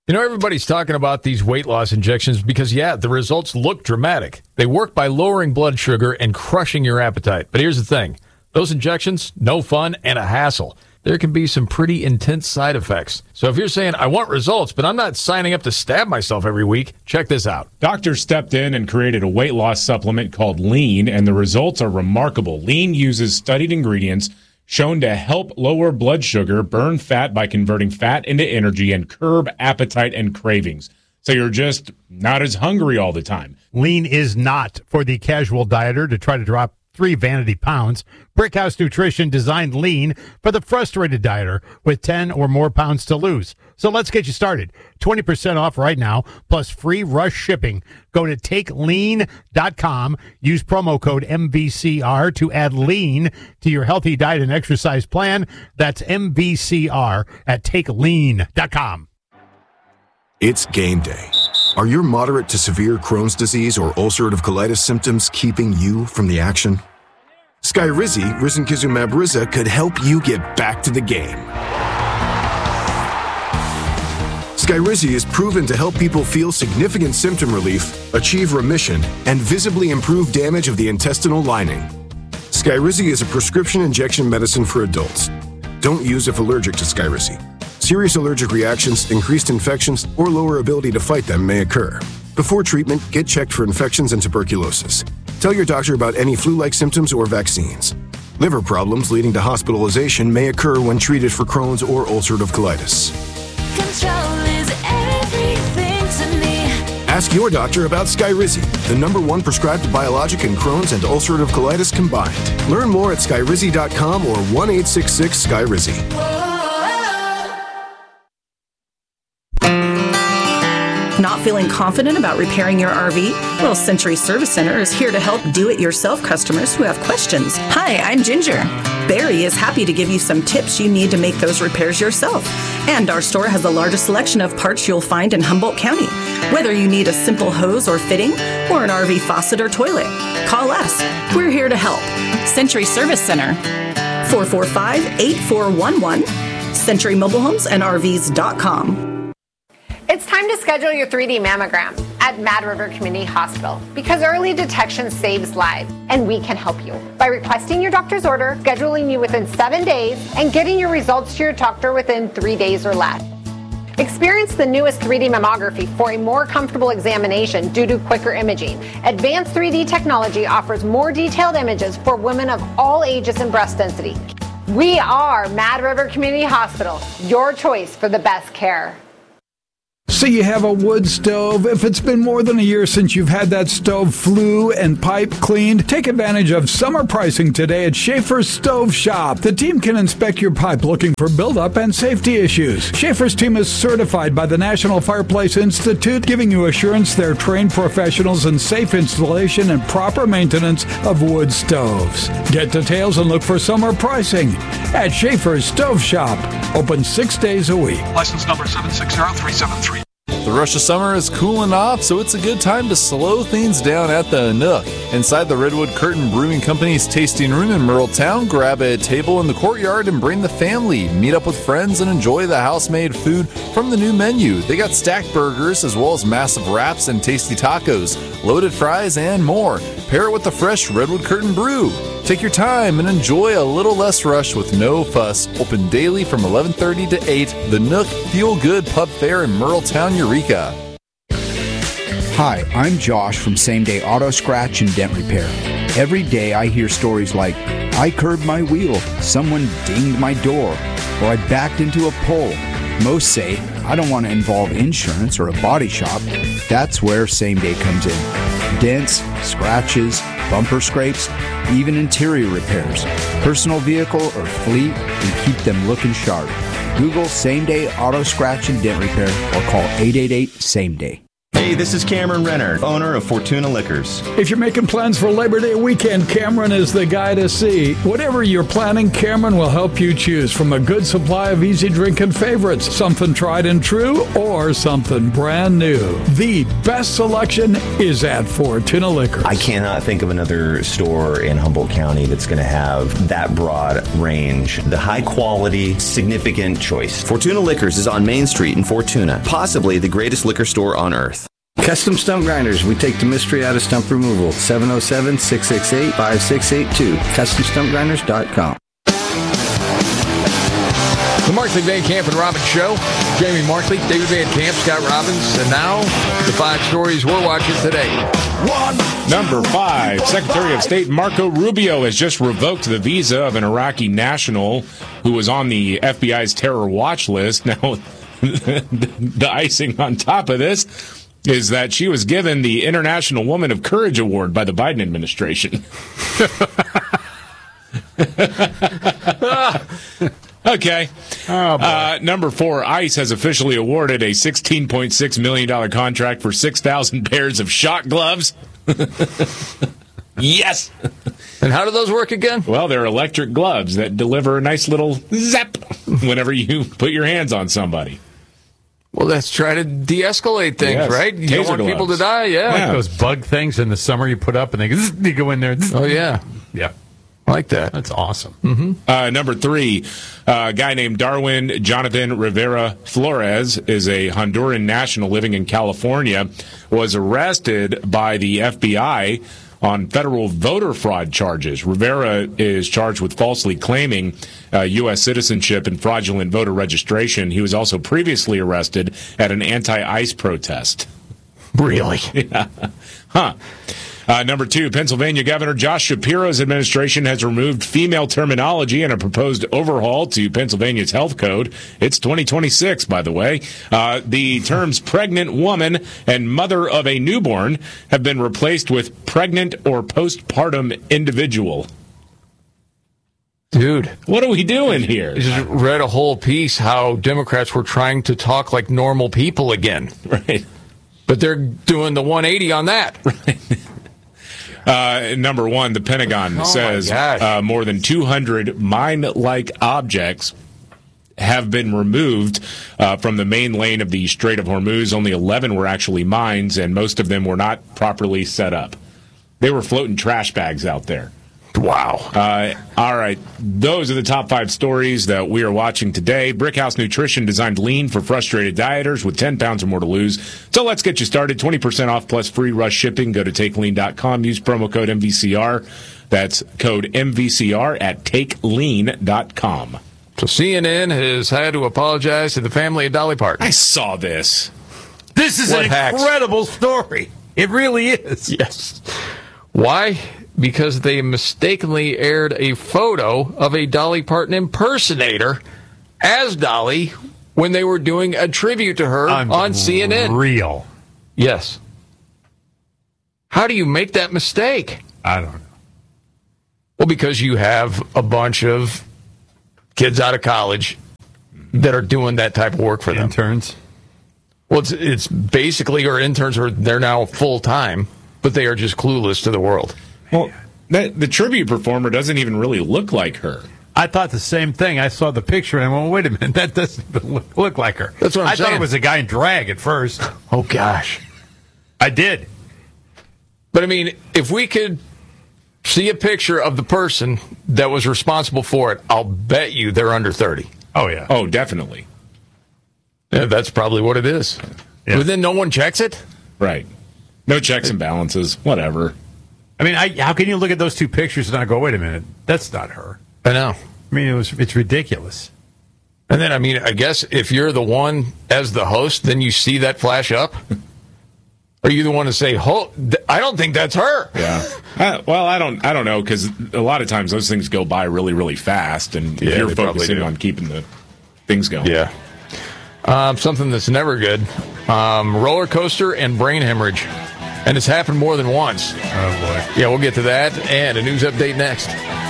You know, everybody's talking about these weight loss injections because, the results look dramatic. They work by lowering blood sugar and crushing your appetite. But here's the thing. Those injections, no fun and a hassle. There can be some pretty intense side effects. So if you're saying, I want results, but I'm not signing up to stab myself every week, check this out. Doctors stepped in and created a weight loss supplement called Lean, and the results are remarkable. Lean uses studied ingredients shown to help lower blood sugar, burn fat by converting fat into energy, and curb appetite and cravings. So you're just not as hungry all the time. Lean is not for the casual dieter to try to drop 3 vanity pounds. Brickhouse Nutrition designed Lean for the frustrated dieter with 10 or more pounds to lose. So let's get you started. 20% off right now, plus free rush shipping. Go to takelean.com. Use promo code MVCR to add Lean to your healthy diet and exercise plan. That's MVCR at takelean.com. It's game day. Are your moderate to severe Crohn's disease or ulcerative colitis symptoms keeping you from the action? Skyrizi, risankizumab Riza, could help you get back to the game. Skyrizi is proven to help people feel significant symptom relief, achieve remission, and visibly improve damage of the intestinal lining. Skyrizi is a prescription injection medicine for adults. Don't use if allergic to Skyrizi. Serious allergic reactions, increased infections, or lower ability to fight them may occur. Before treatment, get checked for infections and tuberculosis. Tell your doctor about any flu-like symptoms or vaccines. Liver problems leading to hospitalization may occur when treated for Crohn's or ulcerative colitis. Control is everything to me. Ask your doctor about Skyrizi, the #1 prescribed biologic in Crohn's and ulcerative colitis combined. Learn more at skyrizi.com or 1-866-SKYRIZI. Not feeling confident about repairing your RV? Well, Century Service Center is here to help do-it-yourself customers who have questions. Hi, I'm Ginger. Barry is happy to give you some tips you need to make those repairs yourself. And our store has the largest selection of parts you'll find in Humboldt County. Whether you need a simple hose or fitting, or an RV faucet or toilet, call us. We're here to help. Century Service Center, 445-8411, CenturyMobileHomesandRVs.com. It's time to schedule your 3D mammogram at Mad River Community Hospital because early detection saves lives, and we can help you by requesting your doctor's order, scheduling you within 7 days, and getting your results to your doctor within 3 days or less. Experience the newest 3D mammography for a more comfortable examination due to quicker imaging. Advanced 3D technology offers more detailed images for women of all ages and breast density. We are Mad River Community Hospital, your choice for the best care. So you have a wood stove. If it's been more than a year since you've had that stove flue and pipe cleaned, take advantage of summer pricing today at Schaefer's Stove Shop. The team can inspect your pipe looking for buildup and safety issues. Schaefer's team is certified by the National Fireplace Institute, giving you assurance they're trained professionals in safe installation and proper maintenance of wood stoves. Get details and look for summer pricing at Schaefer's Stove Shop. Open 6 days a week. License number 760373. The rush of summer is cooling off, so it's a good time to slow things down at the Nook. Inside the Redwood Curtain Brewing Company's tasting room in Merletown, grab a table in the courtyard and bring the family. Meet up with friends and enjoy the house-made food from the new menu. They got stacked burgers as well as massive wraps and tasty tacos, loaded fries, and more. Pair it with the fresh Redwood Curtain Brew. Take your time and enjoy a little less rush with no fuss. Open daily from 11:30 to 8. The Nook Feel Good Pub Fair in Merletown, Eureka. Hi, I'm Josh from Same Day Auto Scratch and Dent Repair. Every day I hear stories like, I curbed my wheel, someone dinged my door, or I backed into a pole. Most say, I don't want to involve insurance or a body shop. That's where Same Day comes in. Dents, scratches, bumper scrapes, even interior repairs, personal vehicle or fleet, and keep them looking sharp. Google Same Day Auto Scratch and Dent Repair or call 888-SAME-DAY. Hey, this is Cameron Renner, owner of Fortuna Liquors. If you're making plans for Labor Day weekend, Cameron is the guy to see. Whatever you're planning, Cameron will help you choose from a good supply of easy drinking favorites, something tried and true, or something brand new. The best selection is at Fortuna Liquors. I cannot think of another store in Humboldt County that's going to have that broad range. The high quality, significant choice. Fortuna Liquors is on Main Street in Fortuna, possibly the greatest liquor store on earth. Custom Stump Grinders. We take the mystery out of stump removal. 707-668-5682. CustomStumpGrinders.com. The Markley, Van Camp, and Robbins Show. Jamie Markley, David Van Camp, Scott Robbins, and now the 5 stories we're watching today. Number 5, Secretary of State Marco Rubio has just revoked the visa of an Iraqi national who was on the FBI's terror watch list. Now, the icing on top of this is that she was given the International Woman of Courage Award by the Biden administration. Okay. Number 4, ICE has officially awarded a $16.6 million contract for 6,000 pairs of shot gloves. Yes. And how do those work again? Well, they're electric gloves that deliver a nice little zap whenever you put your hands on somebody. Well, let's try to de-escalate things, Yes. right? You Taser don't want people to gloves. die, yeah. Like those bug things in the summer you put up and they go in there. Oh, yeah. Yeah. I like that. That's awesome. Mm-hmm. Number 3, a guy named Darwin Jonathan Rivera Flores is a Honduran national living in California, was arrested by the FBI on federal voter fraud charges. Rivera is charged with falsely claiming U.S. citizenship and fraudulent voter registration. He was also previously arrested at an anti-ICE protest. Really? Yeah. Huh. Number 2, Pennsylvania Governor Josh Shapiro's administration has removed female terminology in a proposed overhaul to Pennsylvania's health code. It's 2026, by the way. The terms pregnant woman and mother of a newborn have been replaced with pregnant or postpartum individual. Dude. What are we doing here? I just read a whole piece how Democrats were trying to talk like normal people again. Right. But they're doing the 180 on that. Right. Number 1, the Pentagon says more than 200 mine-like objects have been removed from the main lane of the Strait of Hormuz. Only 11 were actually mines, and most of them were not properly set up. They were floating trash bags out there. Wow. All right. Those are the top 5 stories that we are watching today. Brickhouse Nutrition designed lean for frustrated dieters with 10 pounds or more to lose. So let's get you started. 20% off plus free rush shipping. Go to takelean.com. Use promo code MVCR. That's code MVCR at takelean.com. So CNN has had to apologize to the family of Dolly Parton. I saw this. This is What an hacks? incredible story. It really is. Yes. Why? Because they mistakenly aired a photo of a Dolly Parton impersonator as Dolly when they were doing a tribute to her on CNN. Real. Yes. How do you make that mistake? I don't know. Well, because you have a bunch of kids out of college that are doing that type of work for them. Interns. Well, it's basically, or interns, or they're now full-time, but they are just clueless to the world. Well, the tribute performer doesn't even really look like her. I thought the same thing. I saw the picture and I went, wait a minute, that doesn't look like her. That's what I'm saying. I thought it was a guy in drag at first. Oh, gosh. I did. But, I mean, if we could see a picture of the person that was responsible for it, I'll bet you they're under 30. Oh, yeah. Oh, definitely. Yeah, that's probably what it is. Yeah. But then no one checks it? Right. No checks and balances. Whatever. I mean, how can you look at those 2 pictures and not go, wait a minute, that's not her? I know. I mean, it's ridiculous. And then, I mean, I guess if you're the one as the host, then you see that flash up. Are you the one to say, I don't think that's her? Yeah. Well, I don't know, because a lot of times those things go by really, really fast, and Yeah, you're they probably focusing do. on keeping the things going. Yeah. Something that's never good. Roller coaster and brain hemorrhage. And it's happened more than once. Oh, boy. Yeah, we'll get to that and a news update next.